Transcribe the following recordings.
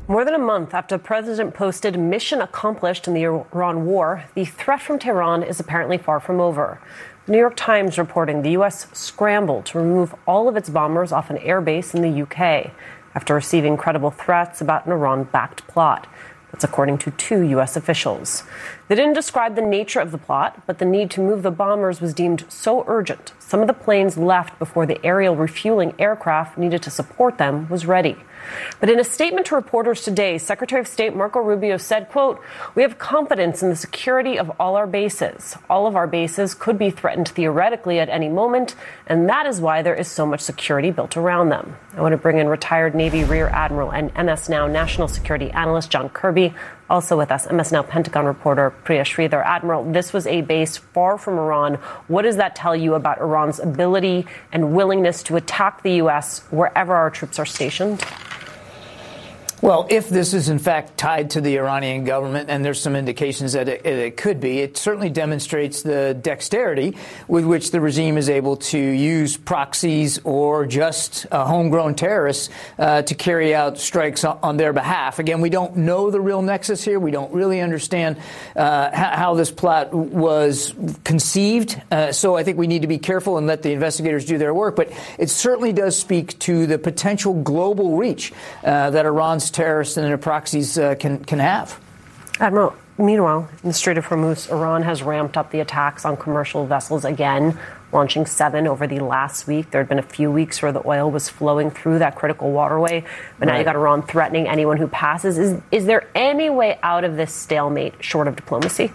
More than a month after the president posted mission accomplished in the Iran war, the threat from Tehran is apparently far from over. The New York Times reporting the U.S. scrambled to remove all of its bombers off an airbase in the U.K. after receiving credible threats about an Iran-backed plot. That's according to 2 U.S. officials. They didn't describe the nature of the plot, but the need to move the bombers was deemed so urgent. Some of the planes left before the aerial refueling aircraft needed to support them was ready. But in a statement to reporters today, Secretary of State Marco Rubio said, quote, "We have confidence in the security of all our bases. All of our bases could be threatened theoretically at any moment, and that is why there is so much security built around them." I want to bring in retired Navy Rear Admiral and MS Now national security analyst John Kirby. Also with us, MS Now Pentagon reporter Priya Sridhar. Admiral, this was a base far from Iran. What does that tell you about Iran's ability and willingness to attack the U.S. wherever our troops are stationed? Well, if this is in fact tied to the Iranian government, and there's some indications that it could be, it certainly demonstrates the dexterity with which the regime is able to use proxies or just homegrown terrorists to carry out strikes on their behalf. Again, we don't know the real nexus here. We don't really understand how this plot was conceived. So I think we need to be careful and let the investigators do their work. But it certainly does speak to the potential global reach that Iran's terrorists and their proxies can have. Admiral, meanwhile, in the Strait of Hormuz, Iran has ramped up the attacks on commercial vessels again, launching 7 over the last week. There had been a few weeks where the oil was flowing through that critical waterway, but now you got Iran threatening anyone who passes. Is there any way out of this stalemate short of diplomacy?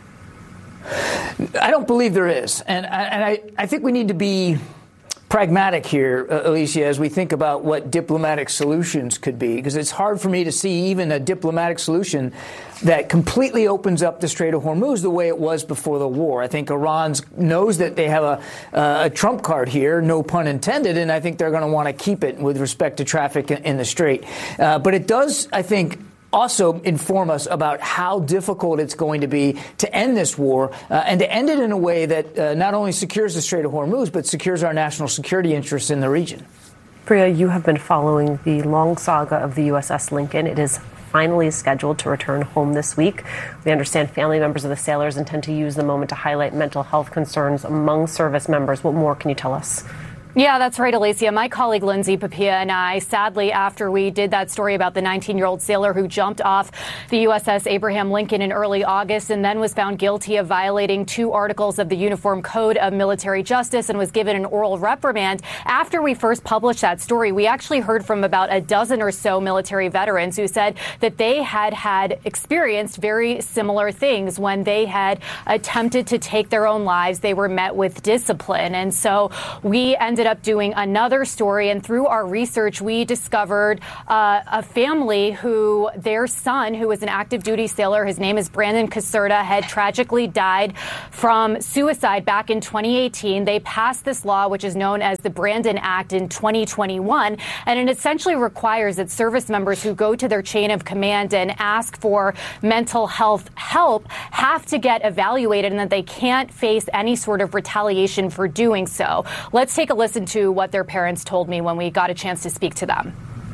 I don't believe there is. And I think we need to be pragmatic here, Alicia, as we think about what diplomatic solutions could be, because it's hard for me to see even a diplomatic solution that completely opens up the Strait of Hormuz the way it was before the war. I think Iran knows that they have a trump card here, no pun intended, and I think they're going to want to keep it with respect to traffic in the Strait. But it does, I think, also inform us about how difficult it's going to be to end this war and to end it in a way that not only secures the Strait of Hormuz, but secures our national security interests in the region. Priya, you have been following the long saga of the USS Lincoln. It is finally scheduled to return home this week. We understand family members of the sailors intend to use the moment to highlight mental health concerns among service members. What more can you tell us? Yeah, that's right, Alicia. My colleague Lindsay Papia and I, sadly, after we did that story about the 19-year-old sailor who jumped off the USS Abraham Lincoln in early August and then was found guilty of violating 2 articles of the Uniform Code of Military Justice and was given an oral reprimand. After we first published that story, we actually heard from about a dozen or so military veterans who said that they had experienced very similar things when they had attempted to take their own lives. They were met with discipline. And so we ended up doing another story, and through our research, we discovered a family who their son, who was an active duty sailor, his name is Brandon Caserta, had tragically died from suicide back in 2018. They passed this law, which is known as the Brandon Act, in 2021, and it essentially requires that service members who go to their chain of command and ask for mental health help have to get evaluated and that they can't face any sort of retaliation for doing so. Let's take a listen to what their parents told me when we got a chance to speak to them.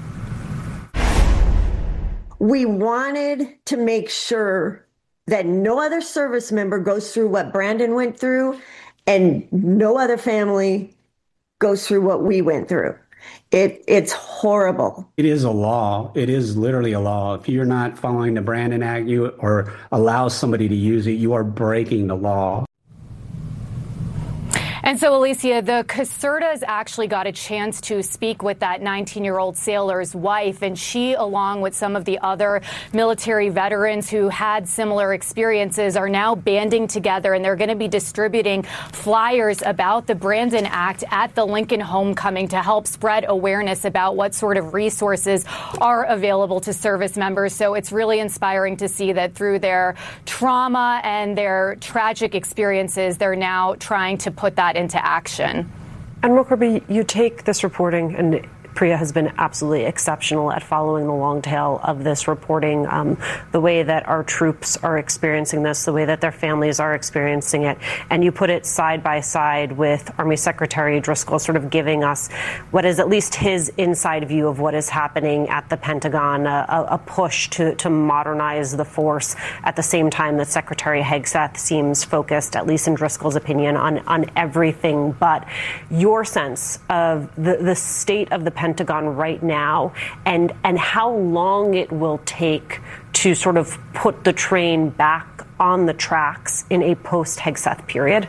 We wanted to make sure that no other service member goes through what Brandon went through and no other family goes through what we went through. It's horrible. It is a law. It is literally a law. If you're not following the Brandon Act, or allow somebody to use it, you are breaking the law. And so, Alicia, the Casertas actually got a chance to speak with that 19-year-old sailor's wife, and she, along with some of the other military veterans who had similar experiences, are now banding together, and they're going to be distributing flyers about the Brandon Act at the Lincoln Homecoming to help spread awareness about what sort of resources are available to service members. So it's really inspiring to see that through their trauma and their tragic experiences, they're now trying to put that into action. Admiral Kirby, you take this reporting and Priya has been absolutely exceptional at following the long tail of this reporting, the way that our troops are experiencing this, the way that their families are experiencing it. And you put it side by side with Army Secretary Driscoll sort of giving us what is at least his inside view of what is happening at the Pentagon, a push to modernize the force at the same time that Secretary Hegseth seems focused, at least in Driscoll's opinion, on everything but. Your sense of the state of the Pentagon right now and how long it will take to sort of put the train back on the tracks in a post-Hegseth period?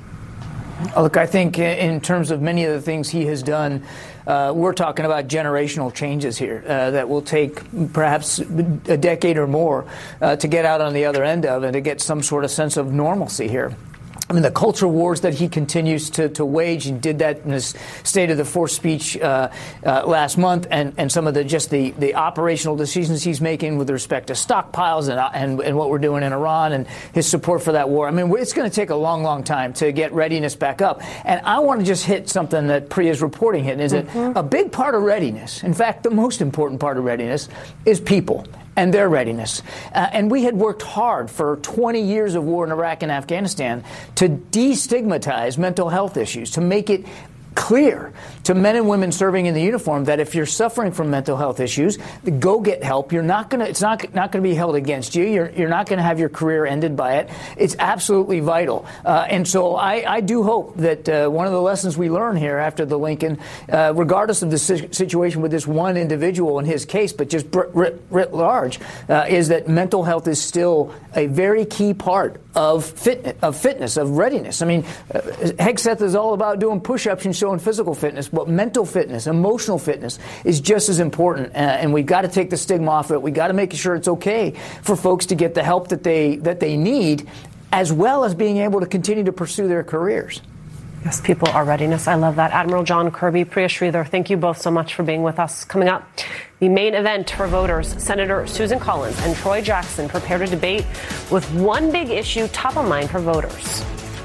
Look, I think in terms of many of the things he has done, we're talking about generational changes here that will take perhaps a decade or more to get out on the other end of and to get some sort of sense of normalcy here. I mean, the culture wars that he continues to wage, he did that in his State of the Force speech last month, and some of the operational decisions he's making with respect to stockpiles and what we're doing in Iran and his support for that war. I mean, it's going to take a long, long time to get readiness back up. And I want to just hit something that Priya's reporting hit, is that a big part of readiness, in fact, the most important part of readiness, is people and their readiness. And we had worked hard for 20 years of war in Iraq and Afghanistan to destigmatize mental health issues, to make it clear to men and women serving in the uniform that if you're suffering from mental health issues, go get help. You're not going to, it's not going to be held against you. You're not going to have your career ended by it. It's absolutely vital. And so I do hope that one of the lessons we learn here after the Lincoln, regardless of the situation with this one individual in his case, but just writ large, is that mental health is still a very key part of fitness, of readiness. I mean, Hegseth is all about doing push-ups and showing physical fitness, but mental fitness, emotional fitness is just as important. And we've got to take the stigma off it. We've got to make sure it's okay for folks to get the help that they need, as well as being able to continue to pursue their careers. Yes, people are readiness. I love that. Admiral John Kirby, Priya Sridhar, thank you both so much for being with us. Coming up, the main event for voters, Senator Susan Collins and Troy Jackson prepare to debate with one big issue top of mind for voters.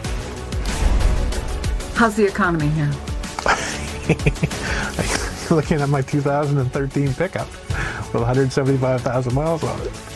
How's the economy here? Looking at my 2013 pickup with 175,000 miles on it.